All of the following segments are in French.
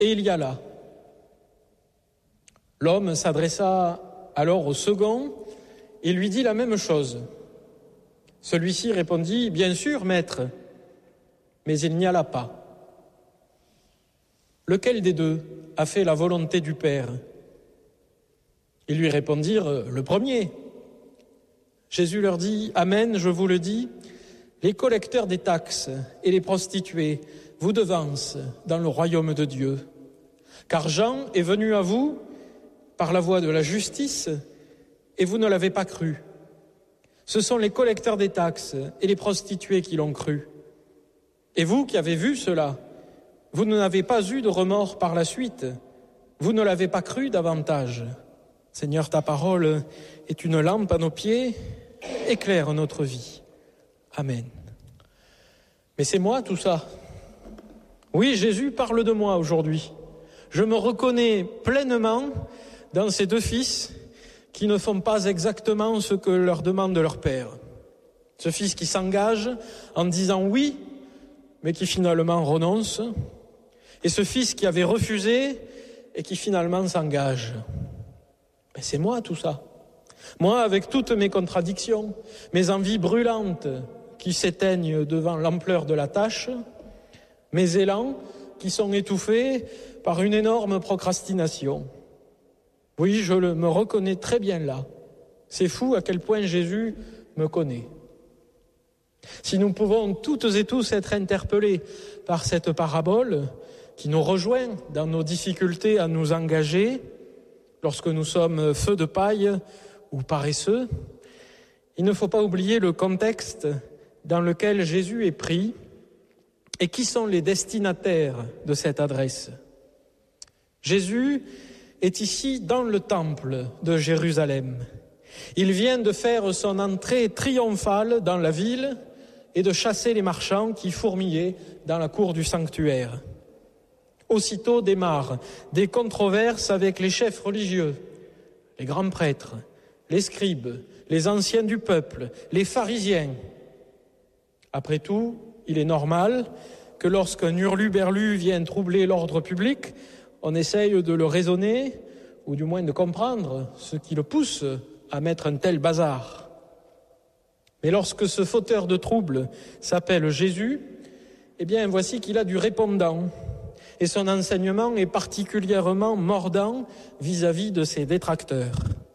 Et il y alla. L'homme s'adressa alors au second et lui dit la même chose. Celui-ci répondit, « Bien sûr, maître », mais il n'y alla pas. Lequel des deux a fait la volonté du Père ? Ils lui répondirent, « Le premier ». Jésus leur dit, « Amen, je vous le dis, les collecteurs des taxes et les prostituées vous devancent dans le royaume de Dieu. Car Jean est venu à vous par la voie de la justice et vous ne l'avez pas cru. Ce sont les collecteurs des taxes et les prostituées qui l'ont cru. Et vous qui avez vu cela, vous n'avez pas eu de remords par la suite. Vous ne l'avez pas cru davantage. Seigneur, ta parole est une lampe à nos pieds, éclaire notre vie. Amen. » Mais c'est moi tout ça. Oui, Jésus parle de moi aujourd'hui. Je me reconnais pleinement dans ces deux fils qui ne font pas exactement ce que leur demande leur père. Ce fils qui s'engage en disant oui, mais qui finalement renonce. Et ce fils qui avait refusé et qui finalement s'engage. Mais c'est moi tout ça. Moi avec toutes mes contradictions, mes envies brûlantes qui s'éteignent devant l'ampleur de la tâche, mes élans qui sont étouffés par une énorme procrastination. Oui, je me reconnais très bien là. C'est fou à quel point Jésus me connaît. Si nous pouvons toutes et tous être interpellés par cette parabole qui nous rejoint dans nos difficultés à nous engager lorsque nous sommes feu de paille ou paresseux, il ne faut pas oublier le contexte dans lequel Jésus est pris et qui sont les destinataires de cette adresse. Jésus est ici dans le temple de Jérusalem. Il vient de faire son entrée triomphale dans la ville et de chasser les marchands qui fourmillaient dans la cour du sanctuaire. Aussitôt démarrent des controverses avec les chefs religieux, les grands prêtres, les scribes, les anciens du peuple, les pharisiens. Après tout, il est normal que lorsqu'un hurluberlu vient troubler l'ordre public, on essaye de le raisonner, ou du moins de comprendre ce qui le pousse à mettre un tel bazar. Mais lorsque ce fauteur de troubles s'appelle Jésus, eh bien voici qu'il a du répondant. Et son enseignement est particulièrement mordant vis-à-vis de ses détracteurs.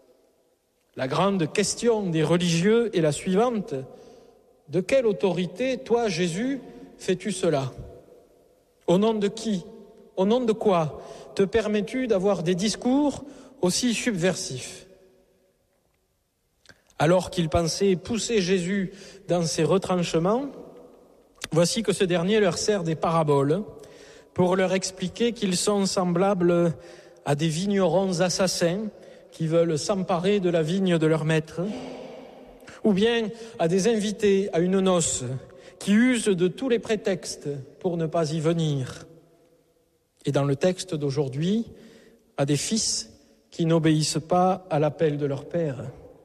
La grande question des religieux est la suivante. De quelle autorité, toi, Jésus, fais-tu cela ? Au nom de qui ? Au nom de quoi te permets-tu d'avoir des discours aussi subversifs ? Alors qu'ils pensaient pousser Jésus dans ses retranchements, voici que ce dernier leur sert des paraboles pour leur expliquer qu'ils sont semblables à des vignerons assassins qui veulent s'emparer de la vigne de leur maître, ou bien à des invités à une noce qui usent de tous les prétextes pour ne pas y venir. Et dans le texte d'aujourd'hui, à des fils qui n'obéissent pas à l'appel de leur père.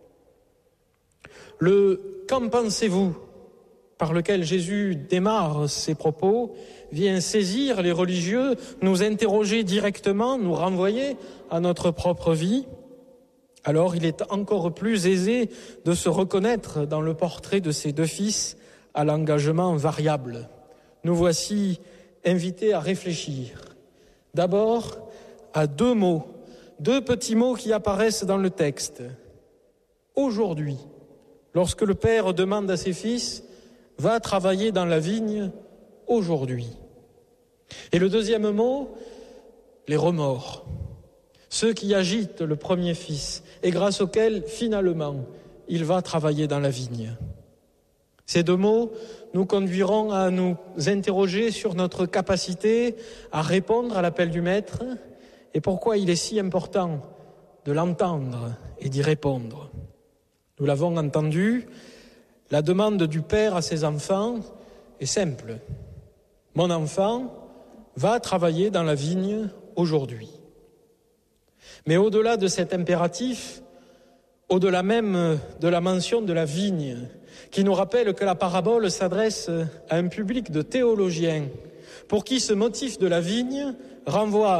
Le « qu'en pensez-vous » par lequel Jésus démarre ses propos vient saisir les religieux, nous interroger directement, nous renvoyer à notre propre vie. Alors il est encore plus aisé de se reconnaître dans le portrait de ces deux fils à l'engagement variable. Nous voici invités à réfléchir. D'abord, à deux mots, deux petits mots qui apparaissent dans le texte. Aujourd'hui, lorsque le père demande à ses fils, va travailler dans la vigne aujourd'hui. Et le deuxième mot, les remords. Ceux qui agitent le premier fils et grâce auxquels, finalement, il va travailler dans la vigne. Ces deux mots nous conduiront à nous interroger sur notre capacité à répondre à l'appel du Maître et pourquoi il est si important de l'entendre et d'y répondre. Nous l'avons entendu, la demande du Père à ses enfants est simple. Mon enfant va travailler dans la vigne aujourd'hui. Mais au-delà de cet impératif, au-delà même de la mention de la vigne, qui nous rappelle que la parabole s'adresse à un public de théologiens, pour qui ce motif de la vigne renvoie